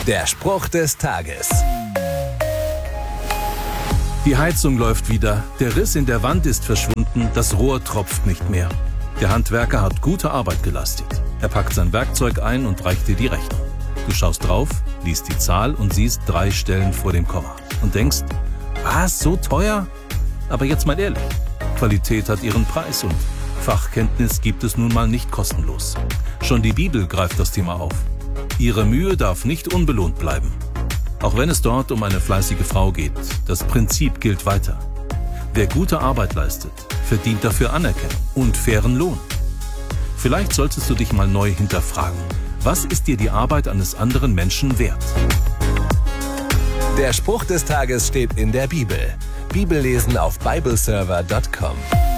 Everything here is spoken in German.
Der Spruch des Tages. Die Heizung läuft wieder, der Riss in der Wand ist verschwunden, das Rohr tropft nicht mehr. Der Handwerker hat gute Arbeit geleistet. Er packt sein Werkzeug ein und reicht dir die Rechnung. Du schaust drauf, liest die Zahl und siehst 3 Stellen vor dem Komma. Und denkst, was, so teuer? Aber jetzt mal ehrlich, Qualität hat ihren Preis und Fachkenntnis gibt es nun mal nicht kostenlos. Schon die Bibel greift das Thema auf. Ihre Mühe darf nicht unbelohnt bleiben. Auch wenn es dort um eine fleißige Frau geht, das Prinzip gilt weiter. Wer gute Arbeit leistet, verdient dafür Anerkennung und fairen Lohn. Vielleicht solltest du dich mal neu hinterfragen. Was ist dir die Arbeit eines anderen Menschen wert? Der Spruch des Tages steht in der Bibel. Bibellesen auf bibleserver.com.